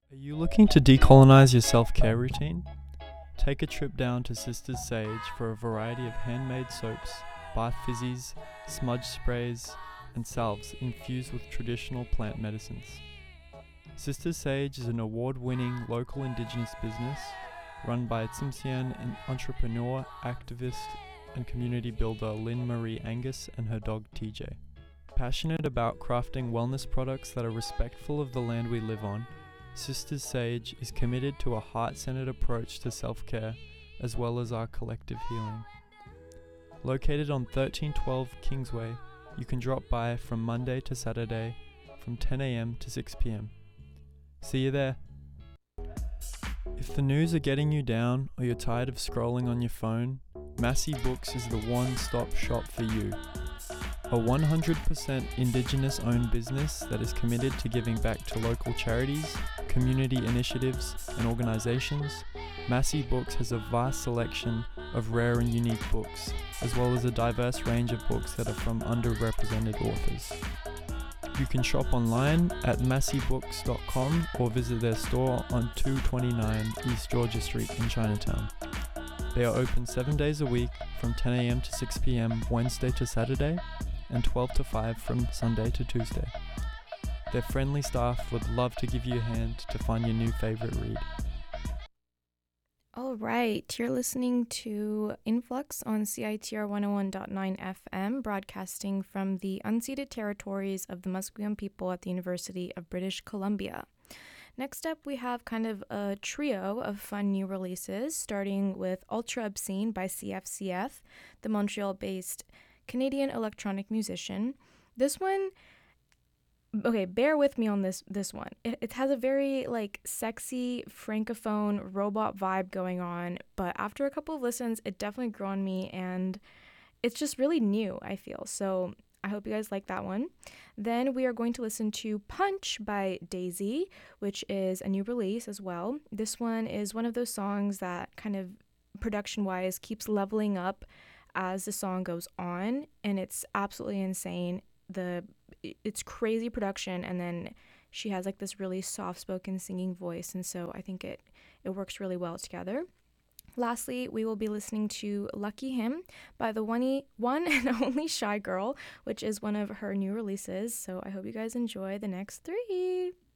Are you looking to decolonize your self-care routine? Take a trip down to Sisters Sage for a variety of handmade soaps, bath fizzies, smudge sprays, and salves infused with traditional plant medicines. Sisters Sage is an award-winning local indigenous business run by Tsimshian entrepreneur, activist, and community builder Lynn Marie Angus and her dog TJ. Passionate about crafting wellness products that are respectful of the land we live on, Sisters Sage is committed to a heart-centered approach to self-care as well as our collective healing. Located on 1312 Kingsway, you can drop by from Monday to Saturday from 10 a.m. to 6 p.m. See you there. If the news are getting you down or you're tired of scrolling on your phone, Massey Books is the one-stop shop for you. A 100% Indigenous-owned business that is committed to giving back to local charities, community initiatives, and organizations, Massey Books has a vast selection of rare and unique books, as well as a diverse range of books that are from underrepresented authors. You can shop online at masseybooks.com or visit their store on 229 East Georgia Street in Chinatown. They are open 7 days a week from 10 a.m. to 6 p.m. Wednesday to Saturday and 12 to 5 from Sunday to Tuesday. Their friendly staff would love to give you a hand to find your new favorite read. All right, you're listening to Influx on CITR 101.9 FM, broadcasting from the unceded territories of the Musqueam people at the University of British Columbia. Next up, we have kind of a trio of fun new releases, starting with Ultra Obscene by CFCF, the Montreal-based Canadian electronic musician. This one, okay, bear with me on this one. It has a very sexy francophone robot vibe going on, but after a couple of listens, it definitely grew on me, and it's just really new, I feel. So I hope you guys like that one. Then we are going to listen to Punch by Daisy, which is a new release as well. This one is one of those songs that kind of production-wise keeps leveling up as the song goes on, and it's absolutely insane. It's crazy production, and then she has this really soft-spoken singing voice, and so I think it works really well together. Lastly, we will be listening to Lucky Him by the one and only Shy Girl, which is one of her new releases, so I hope you guys enjoy the next three.